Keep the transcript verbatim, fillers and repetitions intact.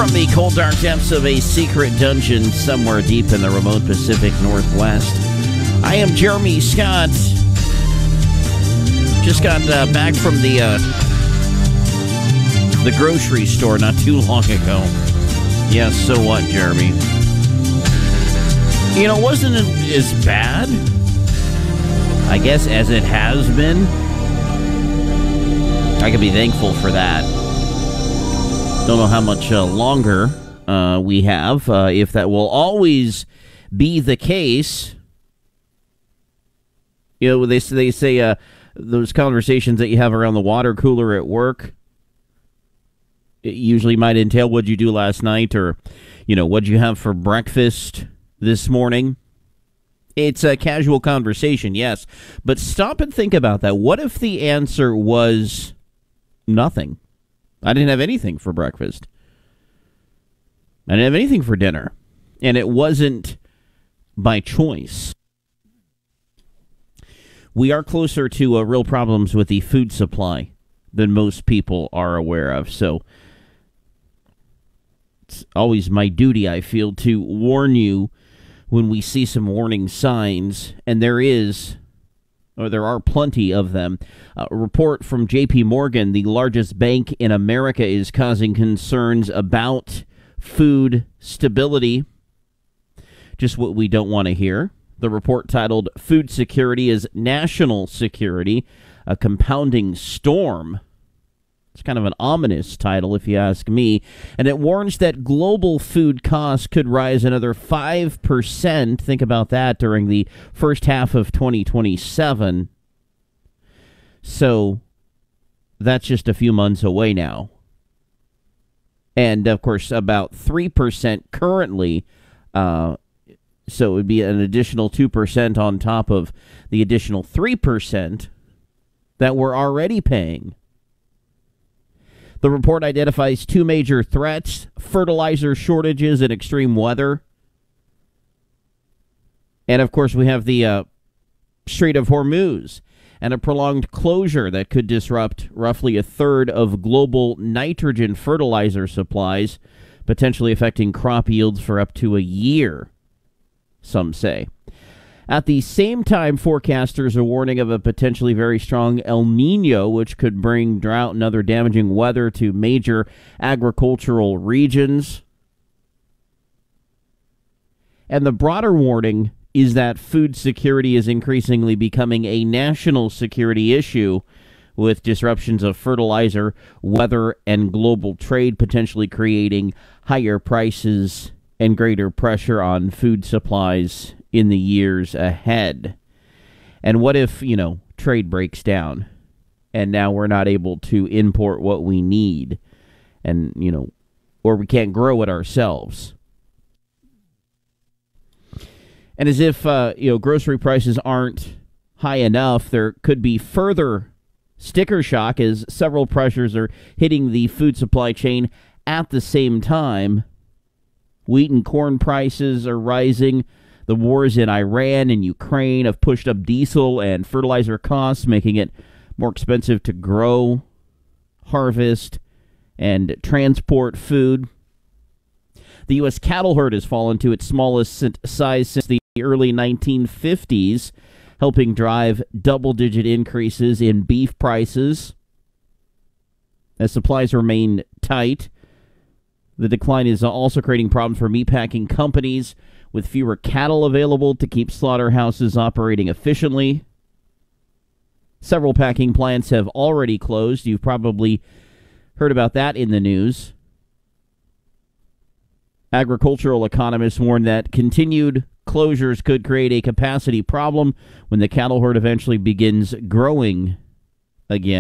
From the cold, dark depths of a secret dungeon somewhere deep in the remote Pacific Northwest, I am Jeremy Scott. Just got uh, back from the uh, the grocery store not too long ago. Yes, so what, Jeremy? You know, it wasn't as bad, I guess, as it has been. I can be thankful for that. Don't know how much uh, longer uh, we have, uh, if that will always be the case. You know, they, they say uh, those conversations that you have around the water cooler at work, it usually might entail what'd you do last night, or, you know, what'd you have for breakfast this morning? It's a casual conversation, yes, but stop and think about that. What if the answer was nothing? I didn't have anything for breakfast. I didn't have anything for dinner. And it wasn't by choice. We are closer to uh, real problems with the food supply than most people are aware of. So it's always my duty, I feel, to warn you when we see some warning signs. And there is, or there are plenty of them. A report from J P Morgan, the largest bank in America, is causing concerns about food stability. Just what we don't want to hear. The report, titled "Food Security is National Security, a Compounding Storm." It's kind of an ominous title, if you ask me. And it warns that global food costs could rise another five percent. Think about that during the first half of twenty twenty-seven. So that's just a few months away now. And, of course, about three percent currently. Uh, so it would be an additional two percent on top of the additional three percent that we're already paying. The report identifies two major threats: fertilizer shortages and extreme weather. And, of course, we have the uh, Strait of Hormuz and a prolonged closure that could disrupt roughly a third of global nitrogen fertilizer supplies, potentially affecting crop yields for up to a year, some say. At the same time, forecasters are warning of a potentially very strong El Nino, which could bring drought and other damaging weather to major agricultural regions. And the broader warning is that food security is increasingly becoming a national security issue, with disruptions of fertilizer, weather, and global trade potentially creating higher prices and greater pressure on food supplies in the years ahead. And what if, you know, trade breaks down and now we're not able to import what we need, and, you know, or we can't grow it ourselves? And as if, uh, you know, grocery prices aren't high enough, there could be further sticker shock as several pressures are hitting the food supply chain at the same time. Wheat and corn prices are rising. The wars in Iran and Ukraine have pushed up diesel and fertilizer costs, making it more expensive to grow, harvest, and transport food. The U S cattle herd has fallen to its smallest size since the early nineteen fifties, helping drive double-digit increases in beef prices. As supplies remain tight, the decline is also creating problems for meatpacking companies, with fewer cattle available to keep slaughterhouses operating efficiently. Several packing plants have already closed. You've probably heard about that in the news. Agricultural economists warn that continued closures could create a capacity problem when the cattle herd eventually begins growing again.